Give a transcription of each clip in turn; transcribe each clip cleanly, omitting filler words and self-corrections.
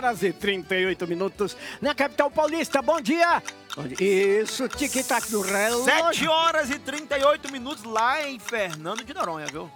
horas e 38 minutos na capital paulista. Bom dia! Isso, tic-tac do relógio. 7 horas e 38 minutos lá em Fernando de Noronha, viu?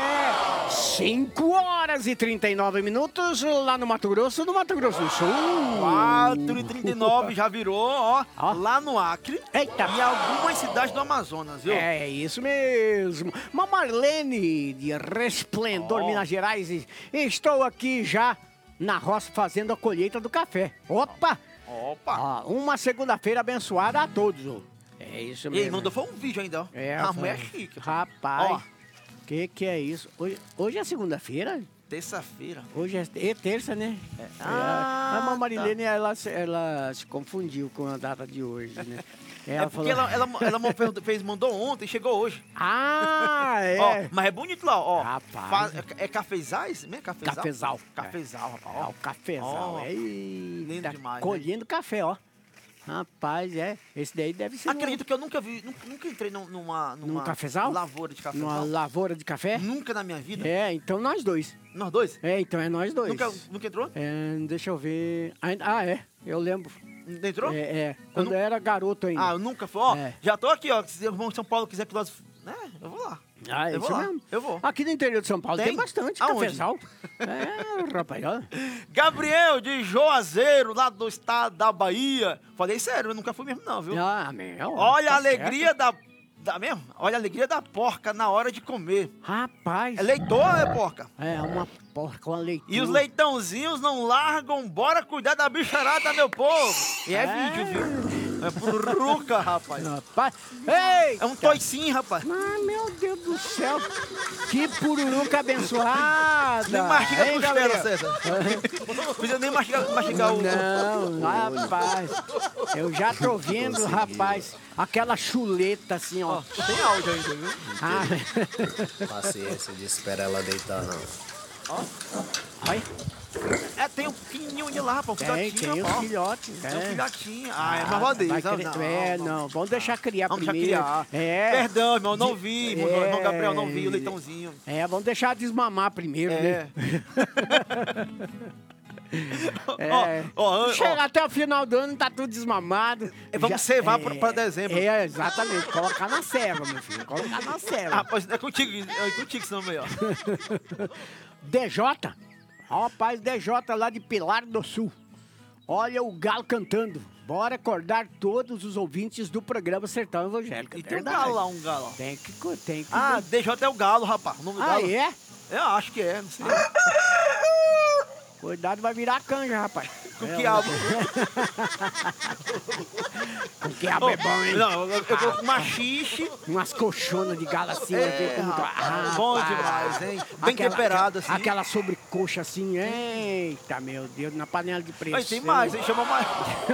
5 horas e 39 minutos lá no Mato Grosso do Sul. 4 e 39 já virou, ó, lá no Acre. Eita! E algumas cidades do Amazonas, viu? É isso mesmo. Marlene de Resplendor, Minas Gerais. Estou aqui já na roça fazendo a colheita do café. Opa! Uma segunda-feira abençoada a todos. É isso mesmo. E ele mandou foi um vídeo ainda, ó. A mulher é chique. Rapaz, que é isso? Hoje é segunda-feira? Terça-feira. Hoje é terça, né? A Marilene, ela se confundiu com a data de hoje, né? Porque ela mandou ontem e chegou hoje. É. Ó, mas é bonito lá, ó. Rapaz. É cafezais? Né? Cafezal. Cafezal, rapaz. O cafezal. Lindo demais. Colhendo café, ó. Rapaz, esse daí deve ser... Acredito que eu nunca entrei numa cafezal? Lavoura de café. Numa lavoura de café? Nunca na minha vida. Então nós dois. Nós dois? Então é nós dois. Nunca entrou? Deixa eu ver... eu lembro. Entrou? Quando eu era garoto ainda. Eu nunca fui. Ó, já tô aqui, ó. Se o irmão de São Paulo quiser piloto... eu vou lá. Eu vou lá. Eu vou. Aqui no interior de São Paulo tem bastante cafezal. Rapaz, ó. Gabriel de Juazeiro, lá do estado da Bahia. Falei sério, eu nunca fui mesmo não, viu? Olha a alegria mesmo? Olha a alegria da porca na hora de comer. Rapaz. É leitoa ou é porca? É uma porca, uma leitoa. E os leitãozinhos não largam, bora cuidar da bicharada, meu povo. E vídeo, viu? É pururuca, rapaz. Ei! É um toicinho, rapaz. Meu Deus do céu. Que pururuca abençoada. Nem mastiga a costela, César. Não precisa nem mastigar o... Não, rapaz. Eu já tô vendo, rapaz, aquela chuleta assim, ó. Tem áudio ainda, viu? Paciência de esperar ela deitar, não. Olha. Tem um pequenininho lá, rapaz, um filhotinho. Tem um filhote. Tem um filhotinho. É uma rodez. Não, vamos deixar criar vamos primeiro. Deixar criar. Perdão, irmão, não vi. Irmão Gabriel, não vi o leitãozinho. Vamos deixar desmamar primeiro, né? Chega até o final do ano, tá tudo desmamado. Vamos cevar pra dezembro. Exatamente. Colocar na serva, meu filho. Colocar na serva. Rapaz, é contigo esse nome aí, ó. DJ. Rapaz, DJ lá de Pilar do Sul. Olha o galo cantando. Bora acordar todos os ouvintes do programa Sertão Evangélico. E tem um galo lá, um galo. Tem que... DJ é o galo, rapaz. O nome do galo. É? Eu acho que não sei. Cuidado, vai virar canja, rapaz. Com o quiabo. Com o quiabo é bom, hein? Não, eu vou com machixe. Umas colchonas de galo assim. Bom demais, hein? Bem temperado, assim. Aquela sobrecoxa assim. Eita, meu Deus, na panela de pressão. Mas tem mais, hein? Chama mais.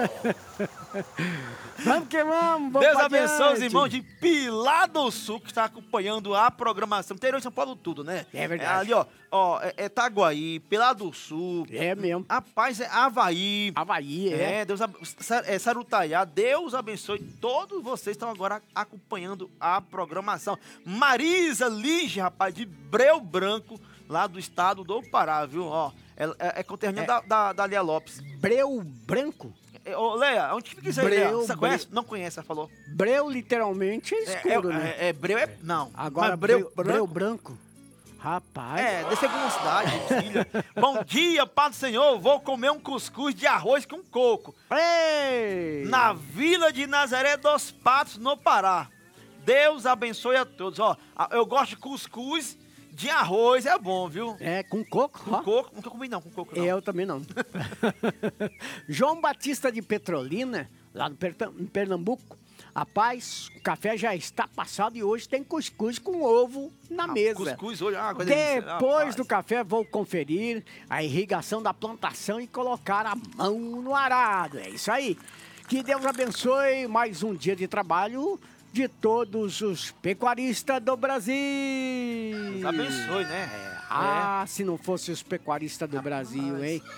Vamos que vamos. Deus abençoe os irmãos de Pilar do Sul que está acompanhando a programação. Interior de São Paulo tudo, né? É verdade. Ali, ó, Itaguaí, Pilar do Sul. É mesmo. Rapaz, Avaí. Avaí, Sarutaiá. Deus abençoe todos vocês que estão agora acompanhando a programação. Marisa Lige, rapaz, de Breu Branco, lá do estado do Pará, viu? Ó, é conterrânea da Lia Lopes. Breu Branco? Leia, onde fica isso aí, Leia? Você conhece? Não conhece, ela falou. Breu, literalmente, é escuro, né? Breu não. Agora, Breu Branco. Rapaz. Desse alguma cidade, filha. Bom dia, Pai do Senhor. Vou comer um cuscuz de arroz com coco. Ei! Na Vila de Nazaré dos Patos, no Pará. Deus abençoe a todos. Ó, eu gosto de cuscuz de arroz, é bom, viu? Com coco. Com coco. Nunca comi não, com coco não. Eu também não. João Batista de Petrolina, lá no Pernambuco. Rapaz, o café já está passado e hoje tem cuscuz com ovo na mesa. Cuscuz hoje, coisa Depois do café, vou conferir a irrigação da plantação e colocar a mão no arado. É isso aí. Que Deus abençoe mais um dia de trabalho de todos os pecuaristas do Brasil. Deus abençoe, né? Se não fosse os pecuaristas do Brasil, hein?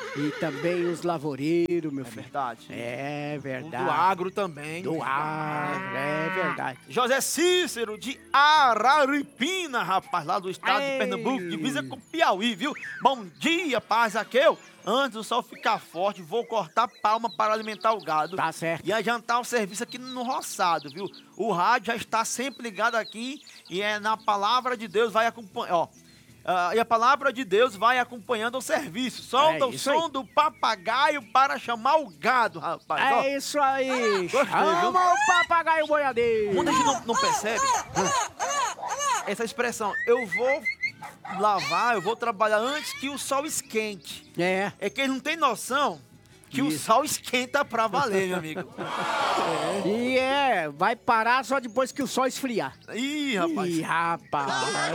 E também os lavoureiros, meu É filho. verdade. É verdade. Do agro também. Do agro, é verdade. José Cícero de Araripina, rapaz, lá do estado de Ei. Pernambuco, divisa com Piauí, viu? Bom dia, paz, Zaqueu. Antes do sol ficar forte, vou cortar palma para alimentar o gado. Tá certo. E adiantar o serviço aqui no roçado, viu? O rádio já está sempre ligado aqui e é na palavra de Deus vai acompanhar, ó. E a palavra de Deus vai acompanhando o serviço. Solta o isso som aí. do papagaio para chamar o gado, rapaz. Ó. É isso aí. Gostei, Chama o papagaio boiadeiro. Muita gente não percebe essa expressão. Eu vou lavar, eu vou trabalhar antes que o sol esquente. É. É que eles não têm noção que o sol esquenta pra valer, meu amigo. E vai parar só depois que o sol esfriar. Ih, rapaz. Ih, rapaz.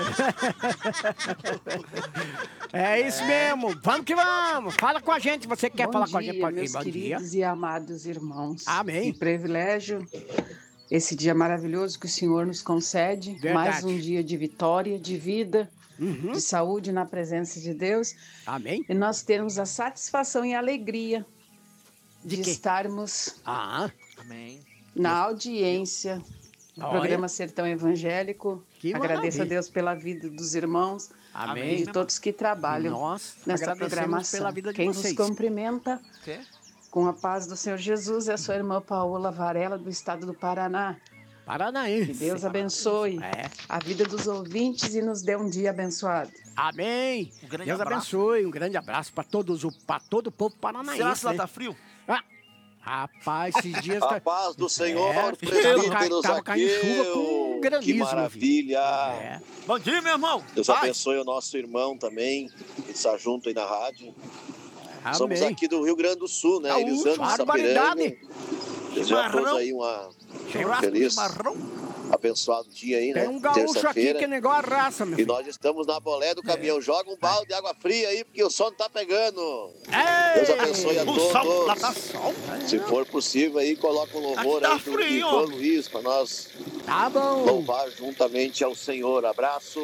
É isso mesmo. Vamos que vamos. Fala com a gente. Você quer falar com a gente? Pode ir. Meus Bom dia. queridos e amados irmãos. Amém. Que privilégio esse dia maravilhoso que o Senhor nos concede. Verdade. Mais um dia de vitória, de vida, Uhum. de saúde na presença de Deus. Amém. E nós termos a satisfação e a alegria De de quê? estarmos Ah, Amém. na audiência do Olha. programa Sertão Evangélico. Que Agradeço maravilha. a Deus pela vida dos irmãos amém. e de todos que trabalham Nós nesta agradecemos programação. pela vida de Quem vocês. vos cumprimenta Quê? com a paz do Senhor Jesus é a sua irmã Paola Varela, do estado do Paraná. Paranaense. Que Deus abençoe É. a vida dos ouvintes e nos dê um dia abençoado. Amém. Um grande Deus abraço. abençoe. Um grande abraço para todo o povo paranaense. Será que lá né? tá frio? Ah, rapaz, esses dias... A paz do Senhor, tava presbíteros caindo chuva com Zaqueu. granizo, Que meu filho. maravilha. É. Bom dia, meu irmão. Deus Paz. abençoe o nosso irmão também, que está junto aí na rádio. Amém. Somos aqui do Rio Grande do Sul, né? Elisandro barbaridade. Sapiranga. Desejo a todos aí uma Churrasco de feliz, marrão. abençoado dia aí, né? Tem um gaúcho aqui Terça-feira. que é negócio a raça, meu E filho. nós estamos na bolé do caminhão. Joga um balde de água fria aí, porque o sol não tá pegando. Ei! Deus abençoe a O sol, lá todos. tá sol. Se for possível aí, coloca um louvor Tá aí do frio, Ivan ó. Luiz para nós Tá bom. louvar juntamente ao Senhor. Abraço.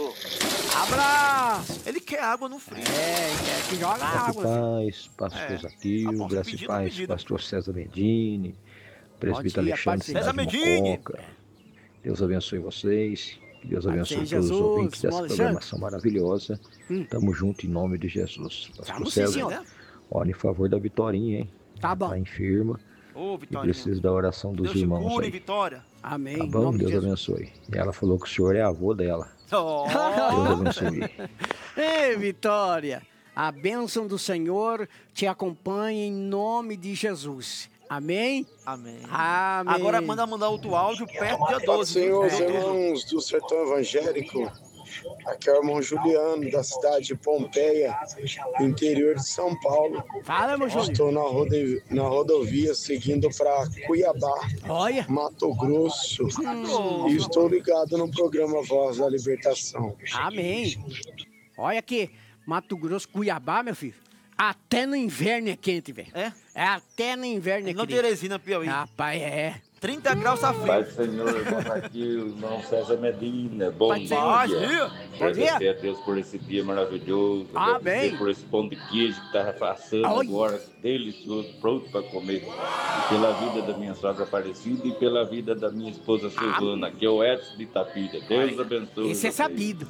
Abraço. Ele quer água no frio. Quer que joga Graça e água. paz, pastor É. Zaqueu, Aposto graça e pedido, paz, pedido. pastor César Medini, presbítero dia, Alexandre paz, Cidade César Medini. Mococa. Deus abençoe vocês, que Deus Paz abençoe seja todos os Jesus, ouvintes dessa irmão Alexandre. programação maravilhosa. Hum. Tamo junto em nome de Jesus. Pastor Tamo sim, César, senhor. ore em favor da Vitorinha, hein? Tá bom. Tá enferma Ô, e Vitória. precisa da oração dos Deus te irmãos cure, aí. Vitória. Amém. Tá Em bom? nome de Deus Jesus. abençoe. E ela falou que o senhor é avô dela. Oh. Deus abençoe. Ei, Vitória. A bênção do Senhor te acompanha em nome de Jesus. Amém? Amém. Amém. Agora mandar outro áudio perto do dia 12. Senhor, os viu? irmãos do Sertão Evangélico, aqui é o irmão Juliano, da cidade de Pompeia, interior de São Paulo. Fala, meu Júlio. Estou na rodovia seguindo para Cuiabá, Olha. Mato Grosso, e estou ligado no programa Voz da Libertação. Amém. Olha aqui. Mato Grosso, Cuiabá, meu filho. Até no inverno é quente, velho. É? Até no inverno é Não quente. Teresina, Piauí. Rapaz, é. 30 graus tá frio. Pai do Senhor, irmão Zaqueu, irmão César Medina, bom Pai do dia. Paz, dia. Bom dia. Agradecer a Deus por esse dia maravilhoso. Amém. Agradecer por esse pão de queijo que tá passando Oi. agora, delicioso, pronto para comer. E pela vida da minha sogra Aparecida e pela vida da minha esposa Silvana, que é o Edson de Itapira. Deus abençoe. Esse é vocês. sabido.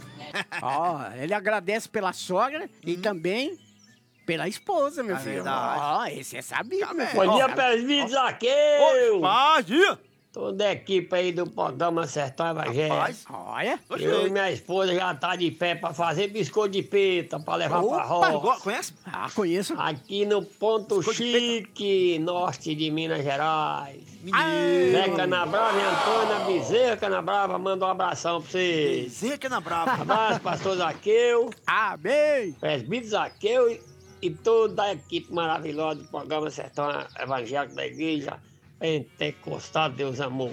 Ó, ele agradece pela sogra e também pela esposa, meu É filho. verdade. Ó, esse é sabido, meu filho. Bom dia, Ó, presbítero Ô, Zaqueu! Paz, dia. Toda a equipe aí do programa Sertão Evangélico. Paz. Olha. Eu e Gostei. minha esposa já tá de pé pra fazer biscoito de pita pra levar pra roça. Conhece? Ah, conheço. Aqui no Ponto Biscoito de Chique, norte de Minas Gerais. Menino. Zé Canabrava e Antônia Bezerra Canabrava, manda um abração pra vocês. Bezerra que é na brava. Abraço, pastor Zaqueu, Amém. presbítero Zaqueu e toda a equipe maravilhosa do programa Sertão Evangélico da Igreja Pentecostal Deus Amor.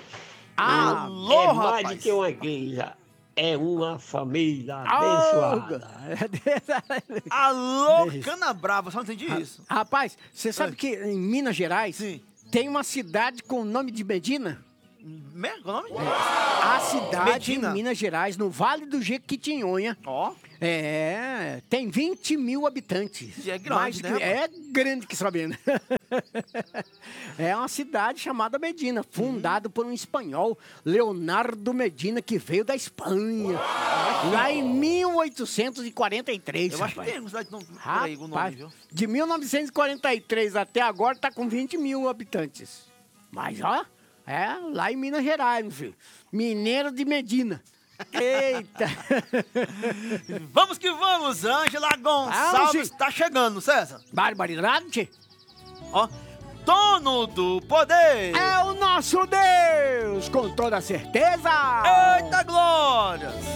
Alô, É mais rapaz. do que uma igreja, é uma família Ah, abençoada. Alô, Cana Brava. Só não entendi isso. Rapaz, você sabe que em Minas Gerais Sim. tem uma cidade com o nome de Medina? Qual o nome? A cidade Medina. em Minas Gerais, no Vale do Jequitinhonha, Ó. Tem 20 mil habitantes. E é grande, né, É grande que sabendo. É uma cidade chamada Medina, fundada por um espanhol, Leonardo Medina, que veio da Espanha. Lá em 1843, Eu acho que rapaz. tem uma cidade por aí com o nome, Rapaz, viu? de 1943 até agora tá com 20 mil habitantes. Mas, ó, lá em Minas Gerais, meu filho. Mineiro de Medina. Eita! Vamos que vamos, Ângela Gonçalves tá chegando, César. Barbaridade! Ó, dono do poder. É o nosso Deus, com toda certeza! Eita glórias!